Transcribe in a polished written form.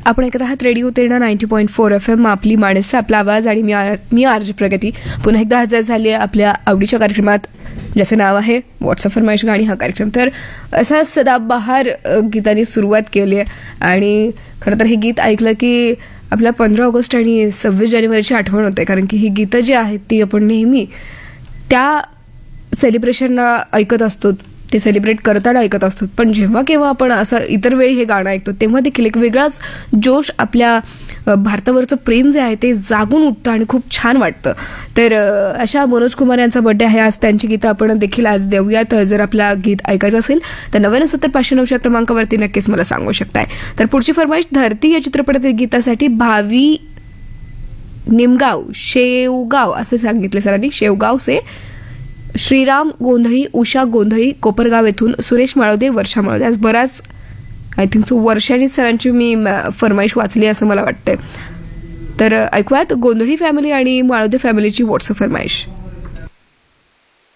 आपण ऐकत आहात रेडिओ तेरणा 90.4 FM आपली माणसं आपला आवाज आणि मी आरजे प्रगती पुन्हा एकदा हजर झाली आहे आपल्या आवडीच्या कार्यक्रमात ज्याचं नाव आहे व्हॉट्सअप फरमाईश गाणी हा कार्यक्रम. तर असा सदाबहार गीताने सुरुवात केली आहे आणि खरं तर हे गीत ऐकलं की आपल्या 15 ऑगस्ट आणि 26 जानेवारीची आठवण होते, कारण की ही गीतं जी आहेत ती आपण नेहमी त्या सेलिब्रेशनला ऐकत असतो, ते सेलिब्रेट करताना ऐकत असतो. पण जेव्हा केव्हा आपण असं इतर वेळी हे गाणं ऐकतो तेव्हा देखील एक वेगळाच जोश आपल्या भारतावरचं प्रेम जे आहे ते जागून उठतं आणि खूप छान वाटतं. तर अशा मनोज कुमार यांचा बर्थडे आहे आज, त्यांची गीतं आपण देखील आज देऊयात. जर आपला गीत ऐकायचं असेल तर 9970-590 क्रमांकावरती नक्कीच मला सांगू शकताय. तर पुढची फरमाईश धरती या चित्रपटातील गीतासाठी भावी निमगाव शेवगाव असे सांगितले सरांनी, शेवगाव से श्रीराम गोंधळी, उषा गोंधळी कोपरगाव येथून, सुरेश माळोदे, वर्षा माळोदे. आज बराच आय थिंक सो वर्षांनी सरांची मी फरमाईश वाचली असं मला वाटतंय. तर ऐकूयात गोंधळी फॅमिली आणि माळोदे फॅमिलीची व्हॉट्सअप फरमाईश.